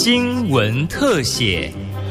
新闻特写。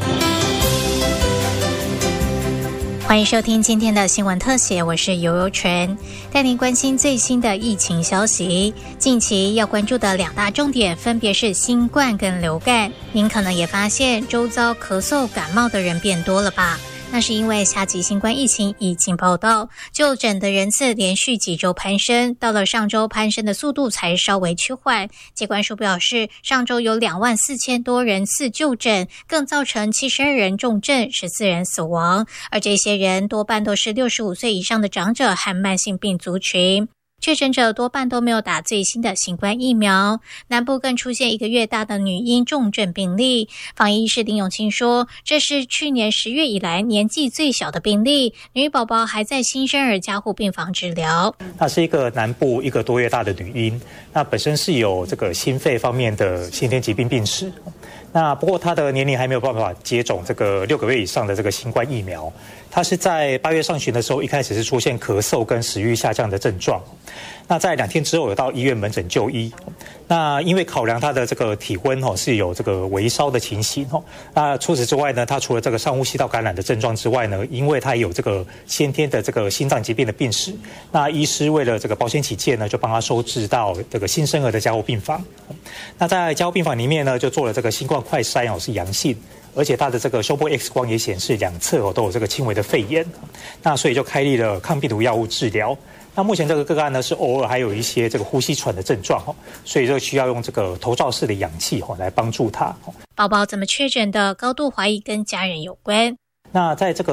欢迎收听今天的新闻特写，我是游游纯，带您关心最新的疫情消息。近期要关注的两大重点分别是新冠跟流感。您可能也发现周遭咳嗽感冒的人变多了吧？那是因为夏季新冠疫情已经报到，就诊的人次连续几周攀升，到了上周攀升的速度才稍微趋缓。疾管署表示，上周有24000多人次就诊，更造成72人重症，14人死亡，而这些人多半都是65岁以上的长者和慢性病族群。确诊者多半都没有打最新的新冠疫苗，南部更出现1个月大的女婴重症病例。防疫医师林永清说，这是去年10月以来年纪最小的病例，女宝宝还在新生儿加护病房治疗。 那是一个南部1个多月大的女婴，那本身是有这个心肺方面的先天疾病病史。那不过她的年龄还没有办法接种这个6个月以上的这个新冠疫苗。她是在8月上旬的时候，一开始是出现咳嗽跟食欲下降的症状。那在2天之后有到医院门诊就医。那因为考量她的这个体温是有这个微烧的情形。那除此之外呢，她除了这个上呼吸道感染的症状之外呢，因为她有这个先天的这个心脏疾病的病史，那医师为了这个保险起见呢，就帮她收治到这个新生儿的加护病房。那在加护病房里面呢，就做了这个新冠快筛是阳性，而且他的这个胸部 X 光也显示2侧都有这个轻微的肺炎，那所以就开立了抗病毒药物治疗。那目前这个个案呢是偶尔还有一些这个呼吸喘的症状，所以就需要用这个头罩式的氧气来帮助他。 宝宝怎么确诊的，高度怀疑跟家人有关。 那在这个